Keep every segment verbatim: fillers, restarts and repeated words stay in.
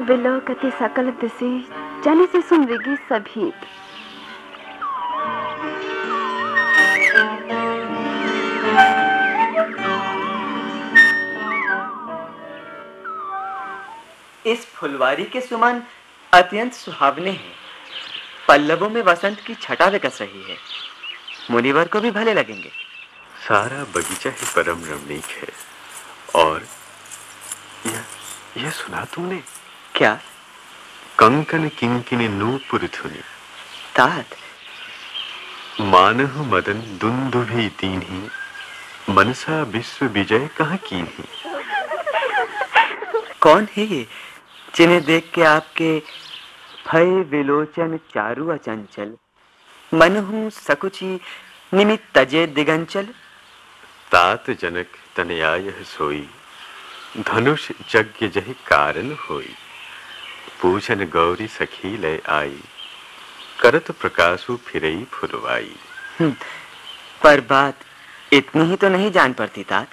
बिलोकति सकल दिशि जनिसि सुमृगी सभी। इस फुलवारी के सुमन अत्यंत सुहावने हैं। पल्लवों में वसंत की छटा विकस रही है। मुनिवर को भी भले लगेंगे। सारा बगीचा ही परम रमणीक है। और यह यह सुना तुमने? क्या? कंकन किंकिनी नूपुर धुनि। तात? मानहु मदन दुंदुभि दीन्हि, मनसा विश्व विजय कहाँ कीन्हि। कौन है ये जिन्हें देख के आपके भय विलोचन चारु अचंचल, मनहु सकुचि निमित तजे दिगंचल। तात जनक तनया यह सोई, धनुष यज्ञ जहि कारण होई। पूछन गौरी सखी लय आई, करत प्रकाशु फिरई फुलवाई। पर बात इतनी ही तो नहीं जान पड़ती तात।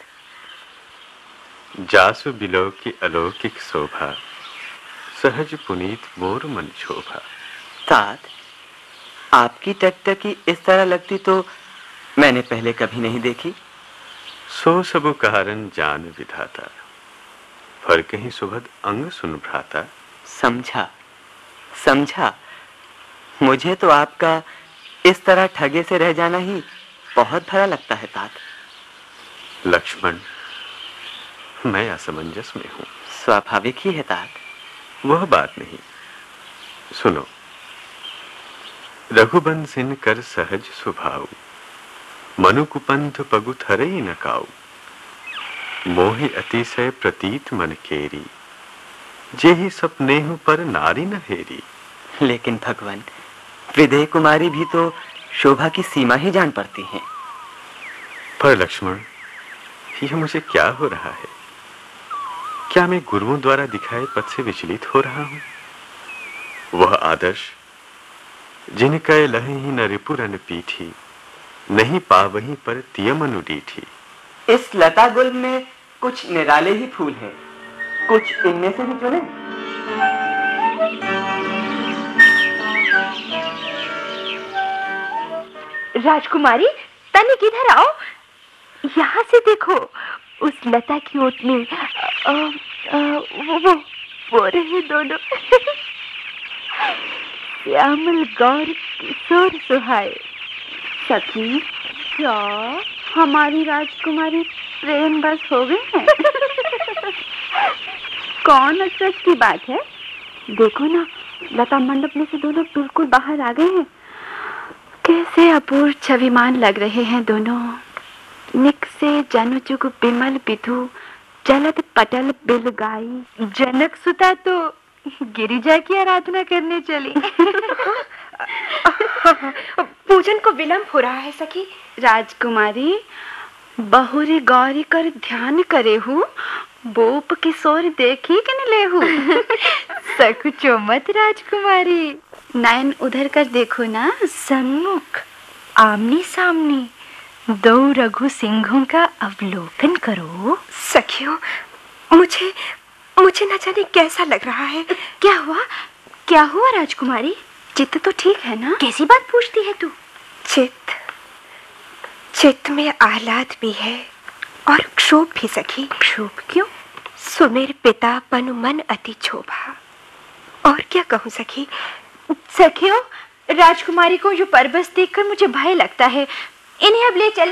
जासु बिलो की अलौकिक शोभा, सहज पुनीत मोर मन शोभा। तात, आपकी टकटकी इस तरह लगती तो मैंने पहले कभी नहीं देखी। सो सबु कारण जान विधाता, फर कहीं सुभद अंग सुन भ्राता। समझा समझा। मुझे तो आपका इस तरह ठगे से रह जाना ही बहुत भला लगता है तात। लक्ष्मण, मैं असमंजस में हूं। स्वाभाविक ही है तात। वह बात नहीं, सुनो। रघुबंसिन कर सहज स्वभाव, मनु कुपंथ पगु थरई न काऊ। मोहि अतिशय प्रतीत मन केरी, जेहि सपनेहु पर नारी न हेरी। लेकिन भगवान, विदेह कुमारी भी तो शोभा की सीमा ही जान पड़ती हैं। पर लक्ष्मण, यह मुझे क्या हो रहा है? क्या मैं गुरुओं द्वारा दिखाए पथ से विचलित हो रहा हूं? वह आदर्श जिनका लहि न रिपुरन पीठी, नहीं पावहीं पर तियमनु डीठी। इस लता गुल में कुछ निराले ही फूल हैं, कुछ इनमें से भी चुने। राजकुमारी, तनिक इधर आओ। यहाँ से देखो, उस लता की ओट में आ, आ, वो वो वो रहे दोनों। श्यामल गौर किशोर सुहाए। सखी, क्या हमारी राजकुमारी प्रेम बस हो गई है? कौन अचरज की बात है? देखो ना, लता मंडप में से दोनों बिल्कुल बाहर आ गए हैं। कैसे अपूर्व छविमान लग रहे हैं दोनों। निक से जनुजुग बिमल बिधु, जलद पटल बिल गाई। जनक सुता तो गिरिजा की आराधना करने चली। पूजन को विलंब हो रहा है सखी। राजकुमारी, बहुरी गौरी कर ध्यान करे हूँ, बोप किशोर देखी कि न ले हूँ। सकुचो मत राजकुमारी, नयन उधर कर देखो ना। सन्मुख आमने सामने दो रघु सिंहों का अवलोकन करो। सखियों, मुझे मुझे न जाने कैसा लग रहा है। क्या हुआ? क्या हुआ राजकुमारी? चित्त तो ठीक है ना? कैसी बात पूछती है तू? चित्त चित्त में आह्लाद भी है और क्षोभ भी सखी। क्षोभ क्यों? सुमेर पिता पनु मन अति क्षोभा। और क्या कहूँ सखी। सखियों, राजकुमारी को जो परबस देखकर मुझे भय लगता है। इन्हें अब ले चल।